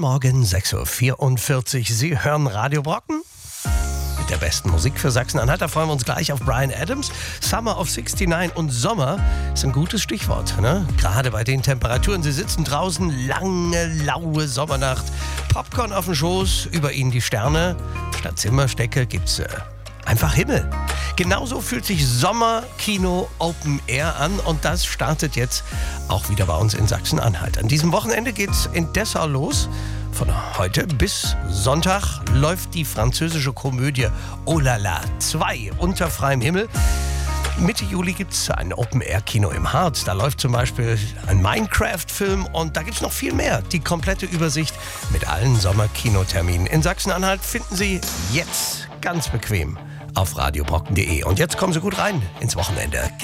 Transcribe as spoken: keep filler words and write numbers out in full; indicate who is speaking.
Speaker 1: Morgen, sechs Uhr vierundvierzig. Sie hören Radio Brocken mit der besten Musik für Sachsen-Anhalt. Da freuen wir uns gleich auf Bryan Adams. Summer of sixty-nine und Sommer ist ein gutes Stichwort, ne? Gerade bei den Temperaturen. Sie sitzen draußen, lange, laue Sommernacht. Popcorn auf dem Schoß, über ihnen die Sterne. Statt Zimmerstecke gibt's äh, einfach Himmel. Genauso fühlt sich Sommerkino Open Air an und das startet jetzt auch wieder bei uns in Sachsen-Anhalt. An diesem Wochenende geht's in Dessau los. Von heute bis Sonntag läuft die französische Komödie Oh la la zwei unter freiem Himmel. Mitte Juli gibt es ein Open-Air-Kino im Harz. Da läuft zum Beispiel ein Minecraft-Film und da gibt es noch viel mehr. Die komplette Übersicht mit allen Sommerkinoterminen in Sachsen-Anhalt finden Sie jetzt ganz bequem auf radiobrocken punkt de. Und jetzt kommen Sie gut rein ins Wochenende.